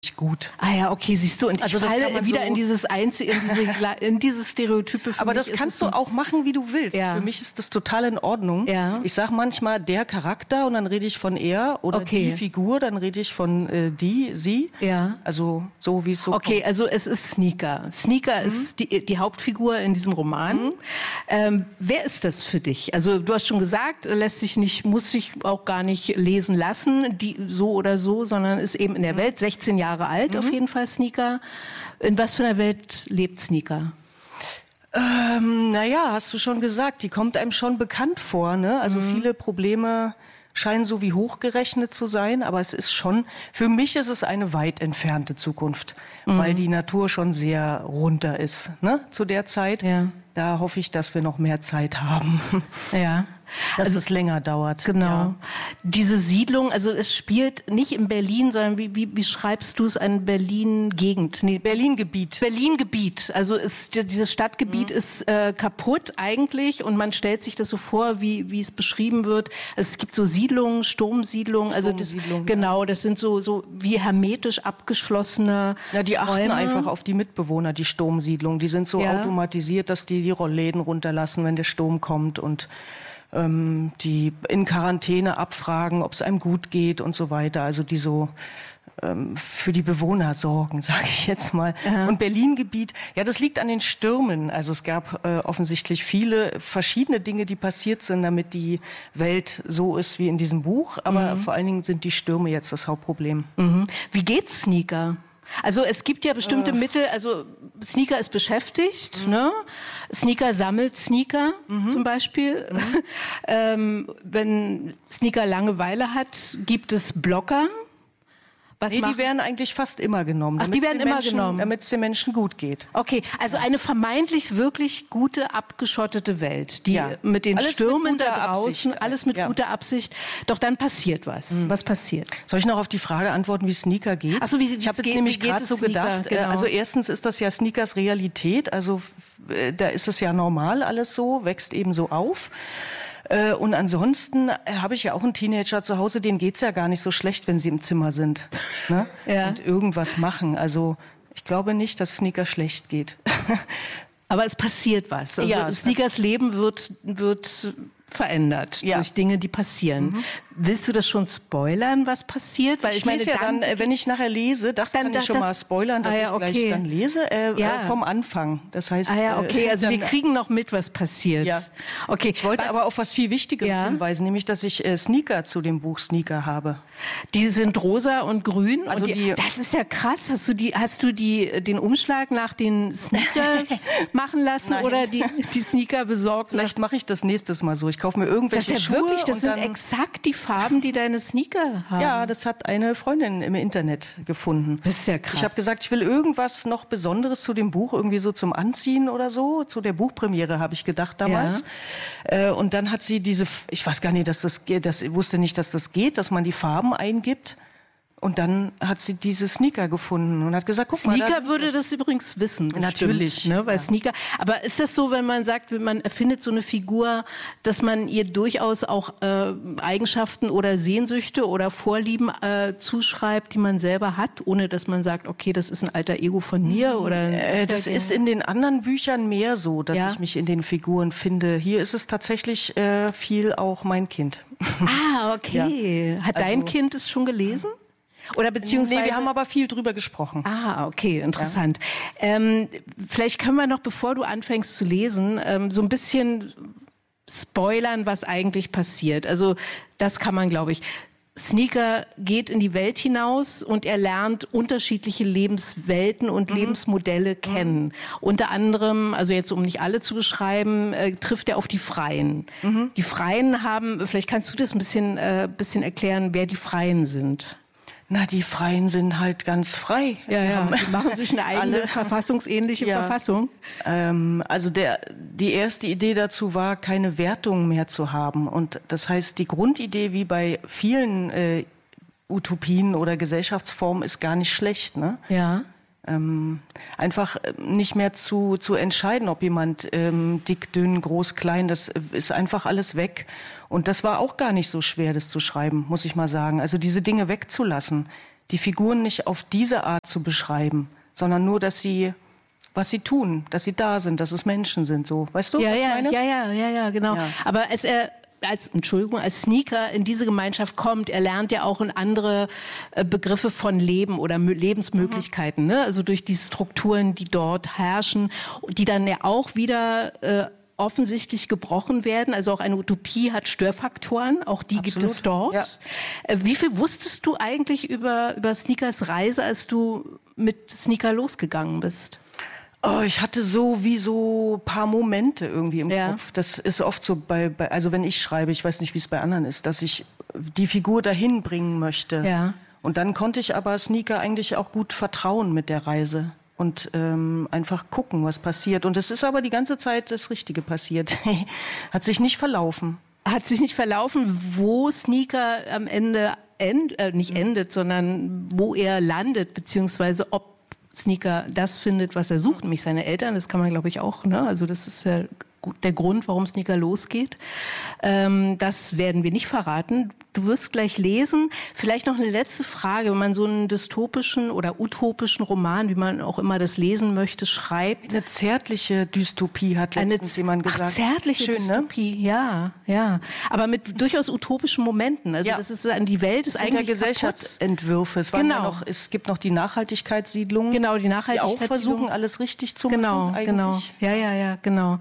gut. Ah ja, okay, siehst du, und ich falle wieder in dieses in dieses Stereotype. Aber das kannst du auch machen, wie du willst. Ja. Für mich ist das total in Ordnung. Ja. Ich sage manchmal der Charakter und dann rede ich von er oder die Figur, dann rede ich von sie. Ja. Also so wie es so kommt. Also es ist Sneaker. Sneaker ist die Hauptfigur in diesem Roman. Wer ist das für dich? Also du hast schon gesagt, muss sich auch gar nicht lesen lassen, so oder so, sondern ist eben in der Welt 16 Jahre alt, auf jeden Fall Sneaker. In was für einer Welt lebt Sneaker? Hast du schon gesagt, die kommt einem schon bekannt vor, ne? Also viele Probleme scheinen so wie hochgerechnet zu sein, aber es ist schon, für mich ist es eine weit entfernte Zukunft, weil die Natur schon sehr runter ist, ne? Zu der Zeit. Ja. Da hoffe ich, dass wir noch mehr Zeit haben. Ja. Dass es länger dauert. Genau. Ja. Diese Siedlung, also es spielt nicht in Berlin, sondern wie schreibst du es, eine Berlin-Gegend? Nee, Berlin-Gebiet. Berlin-Gebiet. Also dieses Stadtgebiet ist kaputt eigentlich und man stellt sich das so vor, wie es beschrieben wird. Es gibt so Siedlungen, Sturmsiedlungen. Also das sind so wie hermetisch abgeschlossene die achten Räume. einfach auf die Mitbewohner, die Sturmsiedlungen. Die sind so automatisiert, dass die Rollläden runterlassen, wenn der Sturm kommt und die in Quarantäne abfragen, ob es einem gut geht und so weiter. Also die so für die Bewohner sorgen, sage ich jetzt mal. Aha. Und Berlin-Gebiet, das liegt an den Stürmen. Also es gab offensichtlich viele verschiedene Dinge, die passiert sind, damit die Welt so ist wie in diesem Buch. Aber vor allen Dingen sind die Stürme jetzt das Hauptproblem. Wie geht's Sneaker? Also es gibt ja bestimmte Mittel, also Sneaker ist beschäftigt, ne? Sneaker sammelt Sneaker zum Beispiel. Wenn Sneaker Langeweile hat, gibt es Blogger. Die werden eigentlich fast immer genommen. Ach, die werden immer genommen. Damit es den Menschen gut geht. Okay, also eine vermeintlich wirklich gute, abgeschottete Welt, die mit den alles Stürmen da draußen, alles mit guter Absicht. Doch dann passiert was. Was passiert? Soll ich noch auf die Frage antworten, wie Sneaker geht? Ach so, ich habe jetzt nämlich gerade so gedacht. Genau. Also erstens ist das ja Sneakers Realität. Also da ist es ja normal alles so, wächst eben so auf. Und ansonsten habe ich ja auch einen Teenager zu Hause, denen geht's ja gar nicht so schlecht, wenn sie im Zimmer sind, ne? Und irgendwas machen. Also ich glaube nicht, dass Sneaker schlecht geht. Aber es passiert was. Also Sneakers Leben wird verändert durch Dinge, die passieren. Willst du das schon spoilern, was passiert? Weil ich meine, dann, wenn ich nachher lese, kann ich schon mal spoilern, dass ich gleich dann lese, vom Anfang. Das heißt, also wir kriegen noch mit, was passiert. Ja. Okay. Ich wollte aber auf was viel Wichtigeres hinweisen, nämlich, dass ich Sneaker zu dem Buch Sneaker habe. Die sind rosa und grün. Also das ist ja krass. Hast du den Umschlag nach den Sneakers machen lassen oder die Sneaker besorgt? Vielleicht mache ich das nächstes Mal so. Ich kaufe mir irgendwelche Schuhe. Das sind exakt die Farben, die deine Sneaker haben. Ja, das hat eine Freundin im Internet gefunden. Das ist ja krass. Ich habe gesagt, ich will irgendwas noch Besonderes zu dem Buch, irgendwie so zum Anziehen oder so. Zu der Buchpremiere habe ich gedacht damals. Ja. Und dann hat sie ich weiß gar nicht, ich wusste nicht, dass das geht, dass man die Farben eingibt. Und dann hat sie diese Sneaker gefunden und hat gesagt, guck mal. Sneaker würde das übrigens wissen. Natürlich. Bestimmt, ne? Weil Sneaker. Aber ist das so, wenn man sagt, man erfindet so eine Figur, dass man ihr durchaus auch Eigenschaften oder Sehnsüchte oder Vorlieben zuschreibt, die man selber hat, ohne dass man sagt, okay, das ist ein alter Ego von mir? Oder das ist in den anderen Büchern mehr so, dass ich mich in den Figuren finde. Hier ist es tatsächlich viel auch mein Kind. Ah, okay. Hat dein Kind es schon gelesen? Oder beziehungsweise... Nee, wir haben aber viel drüber gesprochen. Ah, okay, interessant. Ja. Vielleicht können wir noch, bevor du anfängst zu lesen, so ein bisschen spoilern, was eigentlich passiert. Also das kann man, glaube ich. Sneaker geht in die Welt hinaus und er lernt unterschiedliche Lebenswelten und Lebensmodelle kennen. Unter anderem, also jetzt um nicht alle zu beschreiben, trifft er auf die Freien. Die Freien haben, vielleicht kannst du das ein bisschen erklären, wer die Freien sind. Na, die Freien sind halt ganz frei. Die machen sich eine eigene verfassungsähnliche Verfassung. Also die erste Idee dazu war, keine Wertung mehr zu haben. Und das heißt, die Grundidee, wie bei vielen Utopien oder Gesellschaftsformen, ist gar nicht schlecht, ne? Ja. Einfach nicht mehr zu entscheiden, ob jemand dick, dünn, groß, klein, das ist einfach alles weg. Und das war auch gar nicht so schwer, das zu schreiben, muss ich mal sagen. Also diese Dinge wegzulassen, die Figuren nicht auf diese Art zu beschreiben, sondern nur, dass sie, was sie tun, dass sie da sind, dass es Menschen sind, so. Weißt du, was ich meine? Ja, genau. Ja. Aber als Sneaker in diese Gemeinschaft kommt, er lernt ja auch in andere Begriffe von Leben oder Lebensmöglichkeiten, ne? Also durch die Strukturen, die dort herrschen, die dann ja auch wieder offensichtlich gebrochen werden. Also auch eine Utopie hat Störfaktoren, auch die gibt es dort. Ja. Wie viel wusstest du eigentlich über Sneakers Reise, als du mit Sneaker losgegangen bist? Oh, ich hatte so ein paar Momente irgendwie im Kopf. Das ist oft so also wenn ich schreibe, ich weiß nicht, wie es bei anderen ist, dass ich die Figur dahin bringen möchte. Ja. Und dann konnte ich aber Sneaker eigentlich auch gut vertrauen mit der Reise. Und einfach gucken, was passiert. Und es ist aber die ganze Zeit das Richtige passiert. Hat sich nicht verlaufen. Hat sich nicht verlaufen, wo Sneaker am Ende nicht endet, sondern wo er landet, beziehungsweise ob Sneaker das findet, was er sucht, nämlich seine Eltern. Das kann man, glaube ich, auch. Ne? Also das ist ja der Grund, warum Sneaker losgeht. Das werden wir nicht verraten. Du wirst gleich lesen. Vielleicht noch eine letzte Frage. Wenn man so einen dystopischen oder utopischen Roman, wie man auch immer das lesen möchte, schreibt. Eine zärtliche Dystopie hat letztens jemand gesagt. Zärtliche schön, Dystopie, ne? Ja. Aber mit durchaus utopischen Momenten. Also das ist die Welt ist eigentlich Gesellschaftsentwürfe. Es gibt noch die Nachhaltigkeitssiedlungen. Genau, die Nachhaltigkeitssiedlungen. Die auch versuchen, alles richtig zu machen eigentlich. Genau. Ja, genau.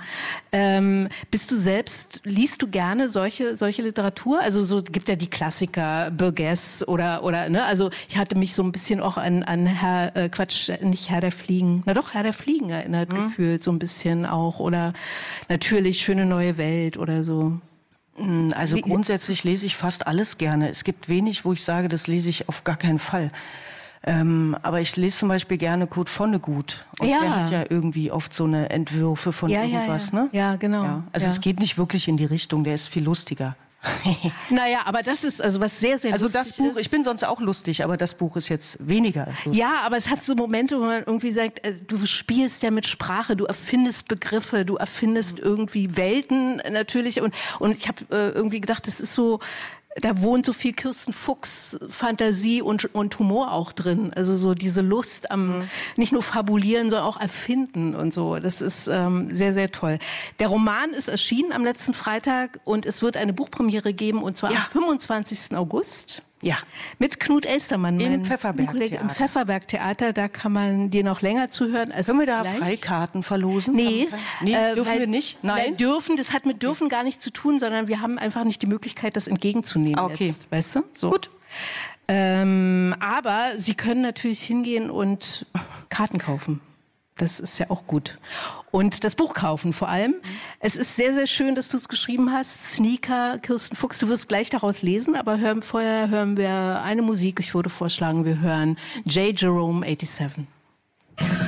Liest du gerne solche Literatur? Also so gibt ja die Klassiker, Burgess oder ne? Also ich hatte mich so ein bisschen auch an Herr der Fliegen erinnert gefühlt, so ein bisschen auch. Oder natürlich Schöne neue Welt oder so. Also grundsätzlich lese ich fast alles gerne. Es gibt wenig, wo ich sage, das lese ich auf gar keinen Fall. Aber ich lese zum Beispiel gerne Kurt Vonnegut. Und der hat ja irgendwie oft so eine Entwürfe von irgendwas, ne? Ja, genau. Ja. Also es geht nicht wirklich in die Richtung, der ist viel lustiger. Naja, aber das ist also was sehr, sehr lustig das Buch, ist. Ich bin sonst auch lustig, aber das Buch ist jetzt weniger lustig. Ja, aber es hat so Momente, wo man irgendwie sagt, du spielst ja mit Sprache, du erfindest Begriffe, du erfindest irgendwie Welten natürlich. Und ich habe irgendwie gedacht, das ist so... Da wohnt so viel Kirsten Fuchs Fantasie und Humor auch drin. Also so diese Lust am nicht nur fabulieren, sondern auch erfinden und so. Das ist sehr, sehr toll. Der Roman ist erschienen am letzten Freitag und es wird eine Buchpremiere geben und zwar am 25. August. Ja. Mit Knut Elstermann, im Pfefferberg-Theater. Im Pfefferberg-Theater, da kann man dir noch länger zuhören. Können wir da Freikarten verlosen? Nee. Dürfen wir nicht? Nein? Das hat mit dürfen gar nichts zu tun, sondern wir haben einfach nicht die Möglichkeit, das entgegenzunehmen jetzt. Weißt du? So. Gut. Aber Sie können natürlich hingehen und Karten kaufen. Das ist ja auch gut. Und das Buch kaufen vor allem. Es ist sehr, sehr schön, dass du es geschrieben hast. Sneaker, Kirsten Fuchs. Du wirst gleich daraus lesen, aber vorher hören wir eine Musik. Ich würde vorschlagen, wir hören J. Jerome 87.